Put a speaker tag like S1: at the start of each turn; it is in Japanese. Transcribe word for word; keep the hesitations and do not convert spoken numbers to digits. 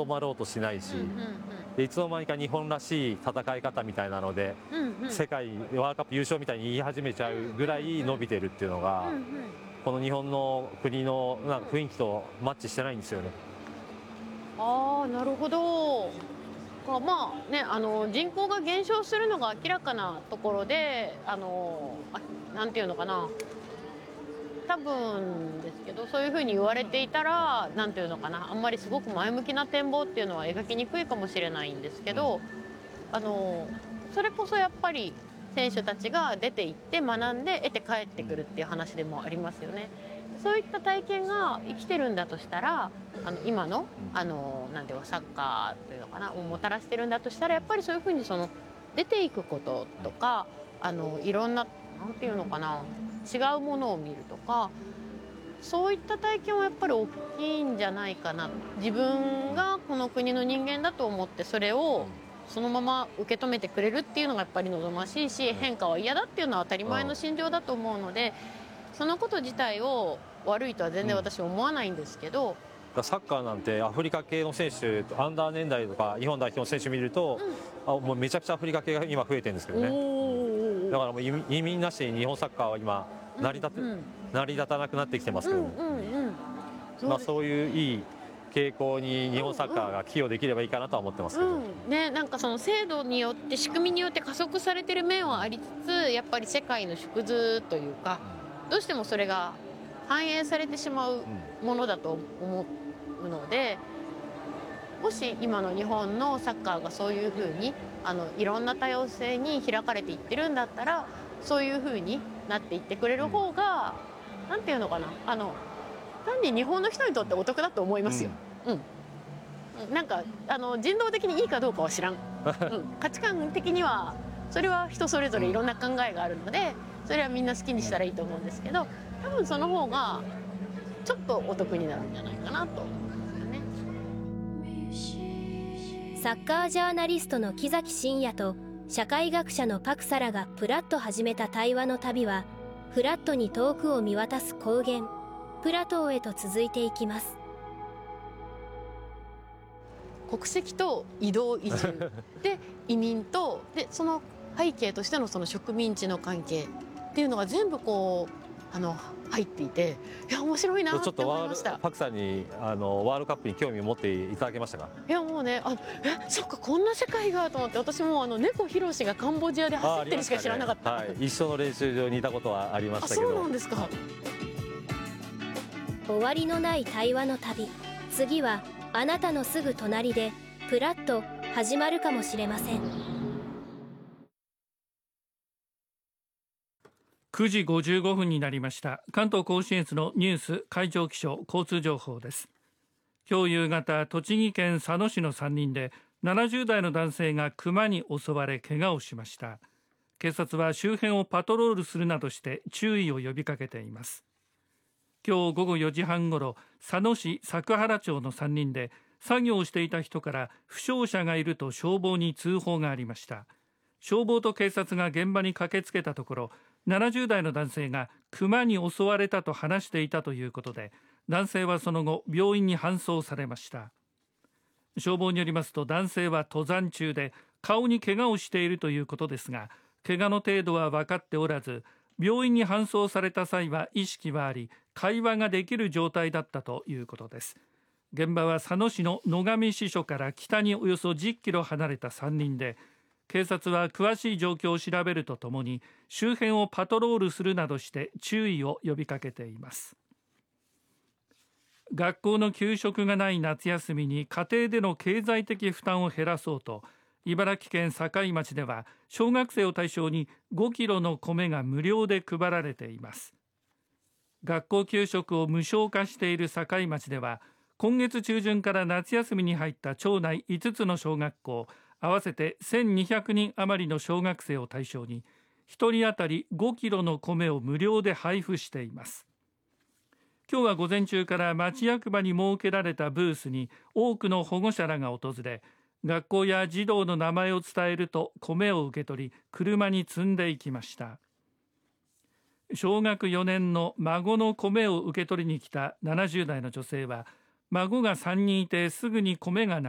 S1: どまろうとしないし、
S2: うんうんうん
S1: でいつの間にか日本らしい戦い方みたいなので、
S2: うんうん、
S1: 世界ワールドカップ優勝みたいに言い始めちゃうぐらい伸びてるっていうのが、
S2: うんうん、
S1: この日本の国のなんか雰囲気とマッチしてないんですよね。
S2: ああ、なるほど。かまあね、あの人口が減少するのが明らかなところで、あのあなんていうのかな、多分ですけど、そういうふうに言われていたら、なんていうのかな、あんまりすごく前向きな展望っていうのは描きにくいかもしれないんですけど、あのそれこそやっぱり選手たちが出て行って学んで得て帰ってくるっていう話でもありますよね。そういった体験が生きてるんだとしたら、あの今のあのなんていうかサッカーというのかなをもたらしてるんだとしたら、やっぱりそういうふうにその出ていくこととか、あのいろんななんていうのかな、違うものを見るとか、そういった体験はやっぱり大きいんじゃないかな。自分がこの国の人間だと思ってそれをそのまま受け止めてくれるっていうのがやっぱり望ましいし、変化は嫌だっていうのは当たり前の心情だと思うので、そのこと自体を悪いとは全然私思わないんですけど、
S1: サッカーなんてアフリカ系の選手、アンダー年代とか日本代表の選手見ると、うん、あもうめちゃくちゃアフリカ系が今増えてるんですけどね。だからもう移民なしに日本サッカーは今成り立て、うんうん、成り立たなくなってきてますけど、うんうんうん、まあ、そういういい傾向に日本サッカーが寄与できればいいかなとは思ってますけど、うん
S2: うんね、なんかその制度によって仕組みによって加速されてる面はありつつ、やっぱり世界の縮図というか、どうしてもそれが反映されてしまうものだと思うので、もし今の日本のサッカーがそういうふうにあのいろんな多様性に開かれていってるんだったら、そういうふうになっていってくれる方が、うん、なんていうのかな、あの単に日本の人にとってお得だと思いますよ、うんうん、なんかあの人道的にいいかどうかは知らん、うん、価値観的にはそれは人それぞれいろんな考えがあるので、それはみんな好きにしたらいいと思うんですけど、多分その方がちょっとお得になるんじゃないかなと思うんですよね。
S3: サッカージャーナリストの木崎真也と社会学者のパクサラがプラッと始めた対話の旅は、フラットに遠くを見渡す高原プラトーへと続いていきます。
S2: 国籍と移動移住で移民とでその背景としてのその植民地の関係っていうのが全部こうあの入っていて、いや面白いなって思いました。
S1: パクさんにあのワールドカップに興味を持っていただけましたか？
S2: いやもうね、あえそっかこんな世界がと思って、私もあの猫ひろしがカンボジアで走ってるしか知らなかった、
S1: ね、はい、一緒の練習場にいたことはありましたけど。
S2: あ、そうなんですか。
S3: 終わりのない対話の旅、次はあなたのすぐ隣でプラッと始まるかもしれません。
S4: くじごじゅうごふんになりました。関東甲信越のニュース海上気象交通情報です。今日夕方、栃木県佐野市の山林でななじゅう代の男性がクマに襲われ怪我をしました。警察は周辺をパトロールするなどして注意を呼びかけています。今日午後よじはんごろ、佐野市作原町の山林で作業をしていた人から負傷者がいると消防に通報がありました。消防と警察が現場に駆けつけたところ、ななじゅう代の男性がクマに襲われたと話していたということで、男性はその後病院に搬送されました。消防によりますと、男性は登山中で顔に怪我をしているということですが、怪我の程度は分かっておらず、病院に搬送された際は意識はあり、会話ができる状態だったということです。現場は佐野市の野上支所から北におよそじっキロ離れた山林で、警察は詳しい状況を調べるとともに周辺をパトロールするなどして注意を呼びかけています。学校の給食がない夏休みに家庭での経済的負担を減らそうと、茨城県境町では小学生を対象にごキロの米が無料で配られています。学校給食を無償化している境町では、今月中旬から夏休みに入った町内いつつの小学校合わせてせんにひゃくにん余りの小学生を対象にひとり当たりごキロの米を無料で配布しています。今日は午前中から町役場に設けられたブースに多くの保護者らが訪れ、学校や児童の名前を伝えると米を受け取り車に積んでいきました。小学よねんの孫の米を受け取りに来たななじゅう代の女性は、孫がさんにんいてすぐに米がな